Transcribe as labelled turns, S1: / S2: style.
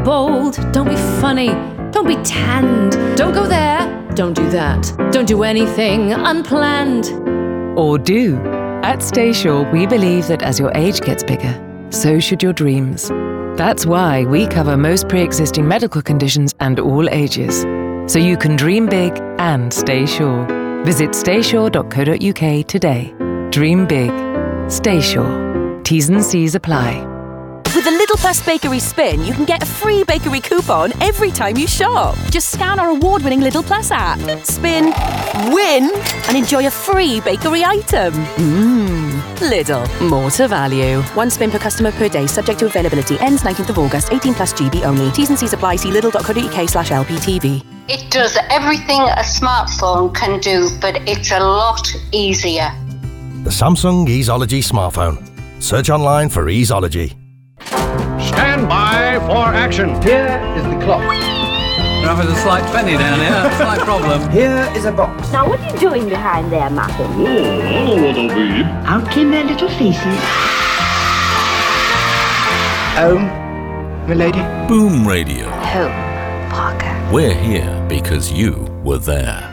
S1: bold, don't be funny, don't be tanned, don't go there, don't do that, don't do anything unplanned.
S2: Or do. At StaySure, we believe that as your age gets bigger, so should your dreams. That's why we cover most pre-existing medical conditions and all ages. So you can dream big and stay sure. Visit staysure.co.uk today. Dream big. Stay sure. T's and C's apply.
S3: With the Lidl Plus Bakery Spin, you can get a free bakery coupon every time you shop. Just scan our award-winning Lidl Plus app, spin, win, and enjoy a free bakery item. Lidl, more to value. One spin per customer per day, subject to availability. Ends 19th of August, 18 plus GB only. T's and C's apply. See lidl.co.uk/LPTV.
S4: It does everything a smartphone can do, but it's a lot easier.
S5: The Samsung Easeology smartphone. Search online for Easeology.
S6: Stand by for action.
S7: Here is the clock.
S8: Now there's a slight penny down here, slight problem.
S7: Here is a box.
S9: Now what are you doing behind there, Martin?
S6: Oh, I know what I'll be.
S9: Out in their little faces.
S7: Home, milady.
S10: Boom Radio.
S9: Home, Parker.
S10: We're here because you were there.